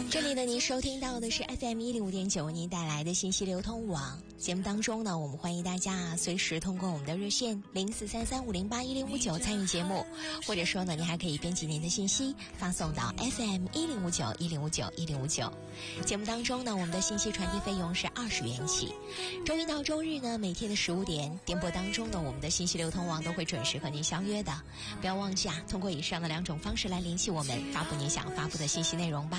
这里呢，您收听到的是 FM105.9 为您带来的信息流通网节目当中呢，我们欢迎大家随时通过我们的热线0433508159参与节目，或者说呢，您还可以编辑您的信息发送到 FM10591059159。节目当中呢，我们的信息传递费用是20元起。周一到周日呢，每天的15点点播当中呢，我们的信息流通网都会准时和您相约的。不要忘记通过以上的2种方式来联系我们，发布您想发布的信息内容吧。